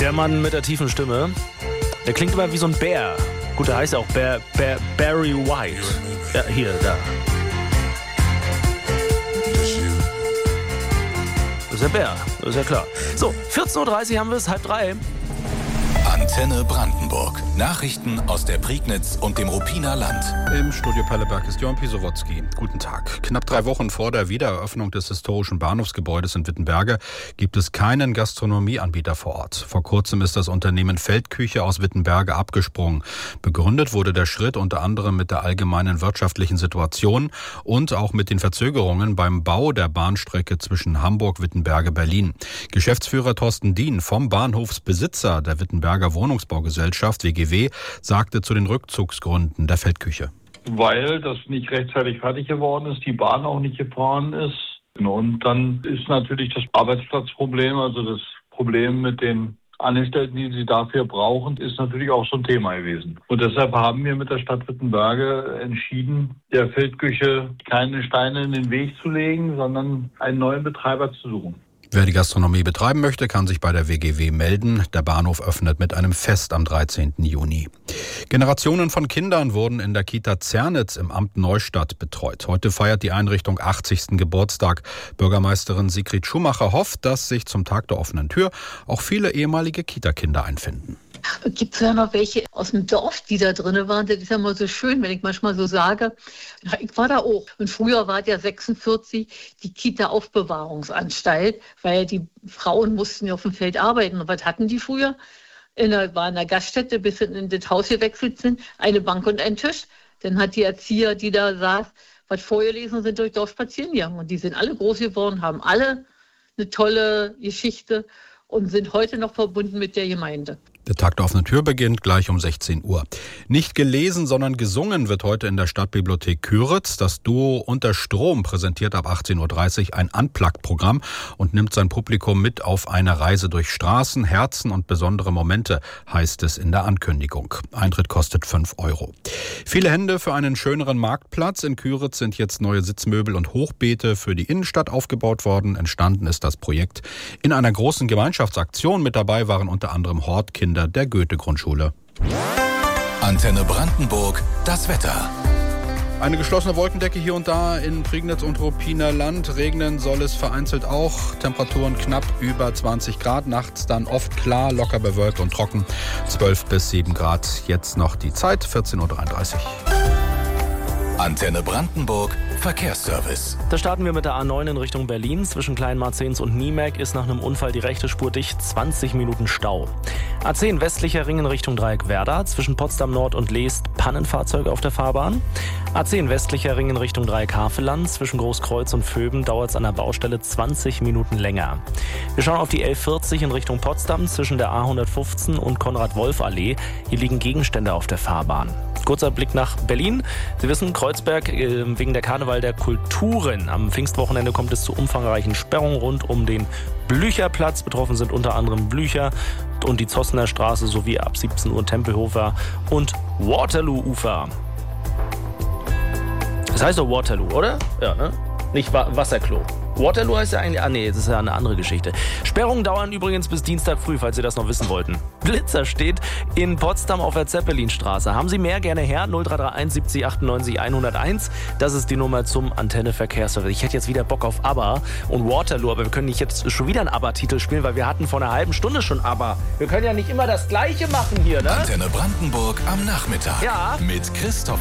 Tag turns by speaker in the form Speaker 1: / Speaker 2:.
Speaker 1: Der Mann mit der tiefen Stimme, der klingt immer wie so ein Bär. Gut, der heißt ja auch Barry White. Ja, hier, da. Das ist der Bär, das ist ja klar. So, 14.30 Uhr haben wir es, 2:30.
Speaker 2: Antenne Brandenburg. Nachrichten aus der Prignitz und dem Ruppiner Land.
Speaker 3: Im Studio Pelleberg ist Jörn Pisowotzki. Guten Tag. Knapp 3 Wochen vor der Wiedereröffnung des historischen Bahnhofsgebäudes in Wittenberge gibt es keinen Gastronomieanbieter vor Ort. Vor kurzem ist das Unternehmen Feldküche aus Wittenberge abgesprungen. Begründet wurde der Schritt unter anderem mit der allgemeinen wirtschaftlichen Situation und auch mit den Verzögerungen beim Bau der Bahnstrecke zwischen Hamburg-Wittenberge-Berlin. Geschäftsführer Thorsten Dien vom Bahnhofsbesitzer der Wittenberger Wohnungsbaugesellschaft WGW sagte zu den Rückzugsgründen der Feldküche.
Speaker 4: Weil das nicht rechtzeitig fertig geworden ist, die Bahn auch nicht gefahren ist. Und dann ist natürlich das Arbeitsplatzproblem, also das Problem mit den Angestellten, die sie dafür brauchen, ist natürlich auch so ein Thema gewesen. Und deshalb haben wir mit der Stadt Wittenberge entschieden, der Feldküche keine Steine in den Weg zu legen, sondern einen neuen Betreiber zu suchen.
Speaker 3: Wer die Gastronomie betreiben möchte, kann sich bei der WGW melden. Der Bahnhof öffnet mit einem Fest am 13. Juni. Generationen von Kindern wurden in der Kita Zernitz im Amt Neustadt betreut. Heute feiert die Einrichtung 80. Geburtstag. Bürgermeisterin Sigrid Schumacher hofft, dass sich zum Tag der offenen Tür auch viele ehemalige Kita-Kinder einfinden.
Speaker 5: Gibt es ja noch welche aus dem Dorf, die da drin waren? Das ist ja mal so schön, wenn ich manchmal so sage. Ich war da auch. Und früher war der 46 die Kita-Aufbewahrungsanstalt, weil die Frauen mussten ja auf dem Feld arbeiten. Und was hatten die früher? War in der Gaststätte, bis sie in das Haus gewechselt sind, eine Bank und ein Tisch. Dann hat die Erzieher, die da saß, was vorgelesen und sind durch Dorf spazieren gegangen. Und die sind alle groß geworden, haben alle eine tolle Geschichte und sind heute noch verbunden mit der Gemeinde.
Speaker 3: Der Tag der offenen Tür beginnt gleich um 16 Uhr. Nicht gelesen, sondern gesungen wird heute in der Stadtbibliothek Kyritz. Das Duo Unter Strom präsentiert ab 18.30 Uhr ein Unplugged-Programm und nimmt sein Publikum mit auf eine Reise durch Straßen, Herzen und besondere Momente, heißt es in der Ankündigung. Eintritt kostet 5 €. Viele Hände für einen schöneren Marktplatz. In Kyritz sind jetzt neue Sitzmöbel und Hochbeete für die Innenstadt aufgebaut worden. Entstanden ist das Projekt in einer großen Gemeinschaftsaktion. Mit dabei waren unter anderem Hortkinder der Goethe-Grundschule.
Speaker 2: Antenne Brandenburg, das Wetter.
Speaker 3: Eine geschlossene Wolkendecke hier und da in Prignitz und Ruppiner Land. Regnen soll es vereinzelt auch. Temperaturen knapp über 20 Grad. Nachts dann oft klar, locker bewölkt und trocken. 12 bis 7 Grad. Jetzt noch die Zeit, 14.33 Uhr.
Speaker 2: Antenne Brandenburg, Verkehrsservice.
Speaker 1: Da starten wir mit der A9 in Richtung Berlin. Zwischen Kleinmarzens und Niemek ist nach einem Unfall die rechte Spur dicht. 20 Minuten Stau. A10 westlicher Ring in Richtung Dreieck Werder. Zwischen Potsdam Nord und Leest Pannenfahrzeuge auf der Fahrbahn. A10 westlicher Ring in Richtung Dreieck Havelland. Zwischen Großkreuz und Vöben dauert es an der Baustelle 20 Minuten länger. Wir schauen auf die L40 in Richtung Potsdam. Zwischen der A115 und Konrad-Wolf-Allee. Hier liegen Gegenstände auf der Fahrbahn. Kurzer Blick nach Berlin. Sie wissen, Kreuzberg wegen der Karneval der Kulturen. Am Pfingstwochenende kommt es zu umfangreichen Sperrungen rund um den Blücherplatz. Betroffen sind unter anderem Blücher und die Zossener Straße sowie ab 17 Uhr Tempelhofer und Waterloo-Ufer. Das heißt doch Waterloo, oder? Ja, ne? Nicht Wasserklo. Waterloo heißt ja eigentlich... nee, das ist ja eine andere Geschichte. Sperrungen dauern übrigens bis Dienstag früh, falls Sie das noch wissen wollten. Blitzer steht in Potsdam auf der Zeppelinstraße. Haben Sie mehr, gerne her. 0331 70 98 101. Das ist die Nummer zum Antenne-Verkehrsservice. Ich hätte jetzt wieder Bock auf ABBA und Waterloo, aber wir können nicht jetzt schon wieder einen ABBA-Titel spielen, weil wir hatten vor einer halben Stunde schon ABBA. Wir können ja nicht immer das Gleiche machen hier, ne?
Speaker 2: Antenne Brandenburg am Nachmittag.
Speaker 1: Ja.
Speaker 2: Mit Christoph